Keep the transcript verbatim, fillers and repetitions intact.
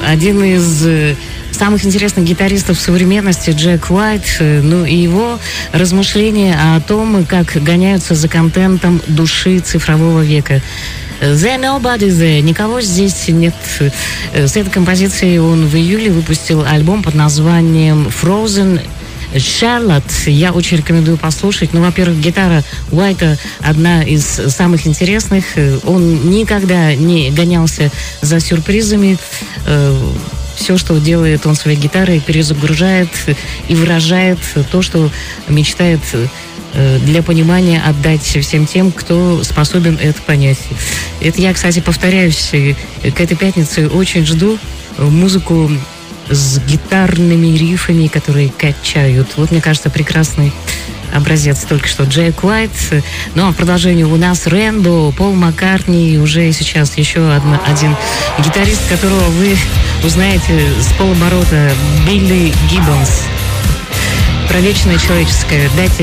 один из самых интересных гитаристов современности Джек Уайт, ну и его размышления о том, как гоняются за контентом души цифрового века. The Nobody There. Никого здесь нет. С этой композицией он в июле выпустил альбом под названием Frozen Charlotte. Я очень рекомендую послушать. Ну, во-первых, гитара Уайта одна из самых интересных. Он никогда не гонялся за сюрпризами. Все, что делает он своей гитарой, перезагружает и выражает то, что мечтает для понимания отдать всем тем, кто способен это понять. Это я, кстати, повторяюсь, к этой пятнице очень жду музыку с гитарными рифами, которые качают. Вот, мне кажется, прекрасный образец только что Джек Уайт. Ну, а в продолжении у нас Рэндо, Пол Маккартни и уже сейчас еще одна, один гитарист, которого вы узнаете с полоборота, Билли Гиббонс. Про вечное человеческое. Дайте